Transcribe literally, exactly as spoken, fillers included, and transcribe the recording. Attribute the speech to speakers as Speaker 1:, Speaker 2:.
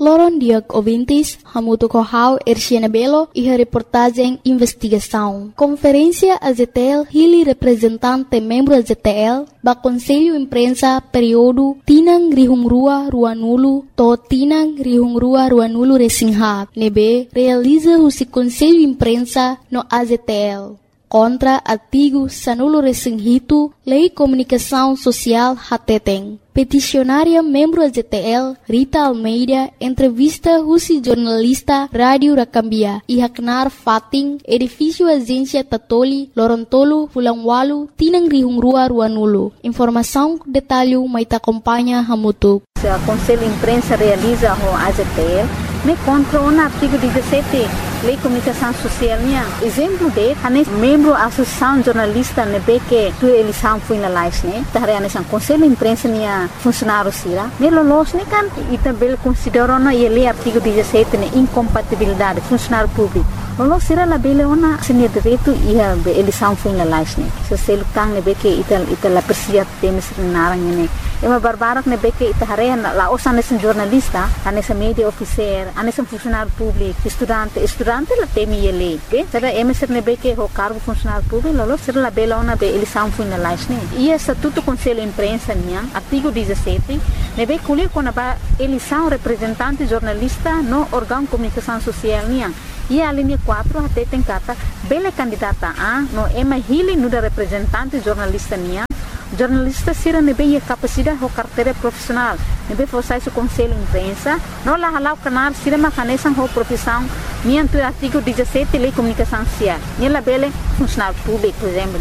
Speaker 1: Loron dia ouvintes, Hamuto Kohau, Erciana Belo e a reportagem Investigação. Conferência A Z T L, Hili representante membro A Z T L, ba Conselho Imprensa período Tinang Rihungrua Ruanulu, to Tinang Rihungrua Ruanulu Resingha, nebe realiza o Conselho Imprensa no A Z T L. Contra artigo Sanulo Resinghito, Lei Comunicação Social Hateteng. Peticionária membro A Z T L, Rita Almeida, entrevista Rusi jornalista Rádio Rakambia e Haknar Fating, edifício Agência Tatoli, Lorontolo, Fulangwalu, Tinang Rihungrua Ruanulu. Informação, detalhe, maita acompanha Hamutuk.
Speaker 2: O Conselho Imprensa realiza o A Z T L, me contra o artigo dezessete, Lei Comunicação Social. Exemplo de, ane membro Associação Jornalista nebe que tu eleição foi na live, né? Tahre ane sang Conselho Imprensa nia funcionário sira. Ne lolos ne kan itabel considerou na ele artigo dezessete ne incompatibilidade funcionário público. Lolos sira la bele ona senia direito ia eleição foi na live, né? So selu kang nebe que ital ital la persia temes narang ne. Ema barbarak nebe que itahare la osan esse jornalista, ane sa media officer, ane sa funcionário público, estudante, estudante la temi ele, que será emeser nebe que o cargo funcionário público, lolos sira la bele ona be eleição foi na live, né? E estatuto Conselho Imprensa nia artigo dezessete, nebe kulir com a eleição representante jornalista no órgão comunicação social nia. E a linha quatro até tem carta bela candidata a no ema hili no da representante jornalista nia. Jornalista sira nebe a capacidade ou carteira profissional. Nebe fosse o Conselho Imprensa, não lá halau canar sira macanesan ou profissão, nia do artigo dezessete Lei Comunicação Social. Nia la bele funcionário público, por exemplo.